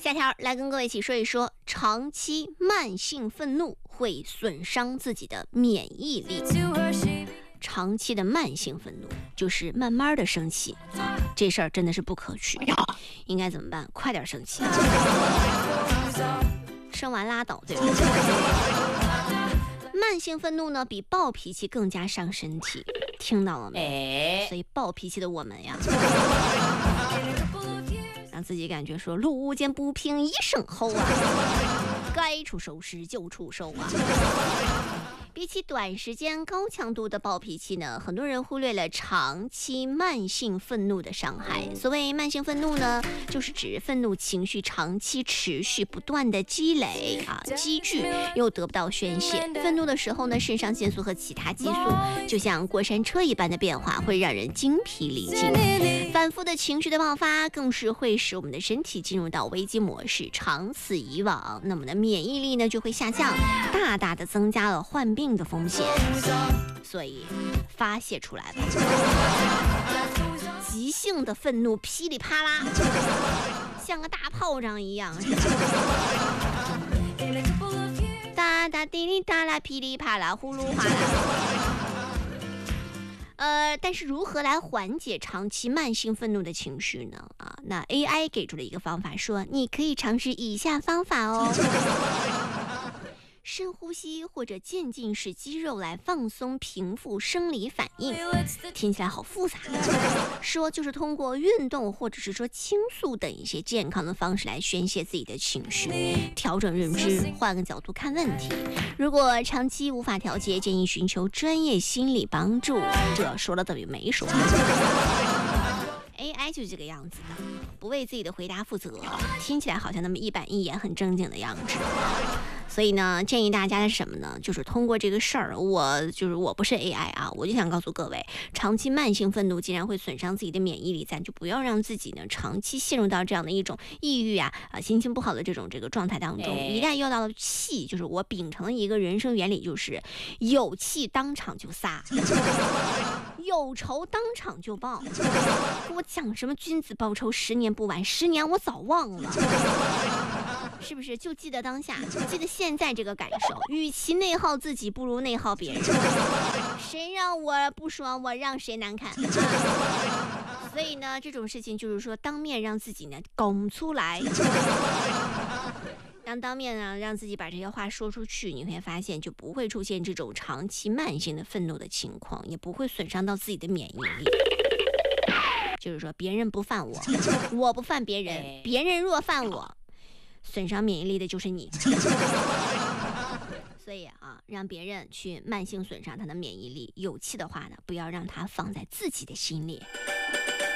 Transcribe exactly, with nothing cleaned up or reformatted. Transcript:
下条来跟各位一起说一说，长期慢性愤怒会损伤自己的免疫力。长期的慢性愤怒就是慢慢的生气啊，这事儿真的是不可取，应该怎么办？快点生气，生完拉倒，对吧？慢性愤怒呢，比暴脾气更加伤身体，听到了没？所以暴脾气的我们呀，让自己感觉说路见不平一声吼啊，该出手时就出手啊。比起短时间高强度的暴脾气呢，很多人忽略了长期慢性愤怒的伤害。所谓慢性愤怒呢，就是指愤怒情绪长期持续不断的积累啊，积聚又得不到宣泄。愤怒的时候呢，肾上腺素和其他激素就像过山车一般的变化，会让人精疲力尽。反复的情绪的爆发，更是会使我们的身体进入到危机模式。长此以往，那么的免疫力呢就会下降，大大的增加了患病的风险，所以发泄出来吧。急性的愤怒噼里啪啦，像个大炮仗一样，哒哒滴哩哒啦，噼里啪啦，呼噜哗啦。呃，但是如何来缓解长期慢性愤怒的情绪呢？啊，那 A I 给出了一个方法，说你可以尝试以下方法哦。深呼吸或者渐进式肌肉来放松平复生理反应，听起来好复杂。说就是通过运动或者是说倾诉等一些健康的方式来宣泄自己的情绪，调整认知，换个角度看问题。如果长期无法调节，建议寻求专业心理帮助。这说了等于没说。A I 就是这个样子的，不为自己的回答负责，听起来好像那么一板一眼很正经的样子。所以呢，建议大家的是什么呢？就是通过这个事儿，我就是我不是 A I 啊，我就想告诉各位，长期慢性愤怒既然会损伤自己的免疫力，咱就不要让自己呢长期陷入到这样的一种抑郁啊啊心情不好的这种这个状态当中。一旦遇到了气，就是我秉承的一个人生原理，就是有气当场就撒。有仇当场就报，跟我讲什么君子报仇十年不晚，十年我早忘了，是不是？就记得当下，记得现在这个感受。与其内耗自己，不如内耗别人。谁让我不爽，我让谁难看。所以呢，这种事情就是说，当面让自己呢拱出来。当当面呢，让自己把这些话说出去，你会发现就不会出现这种长期慢性的愤怒的情况，也不会损伤到自己的免疫力。就是说，别人不犯我，我不犯别人，别人若犯我，损伤免疫力的就是你。所以啊，让别人去慢性损伤他的免疫力，有气的话呢，不要让他放在自己的心里。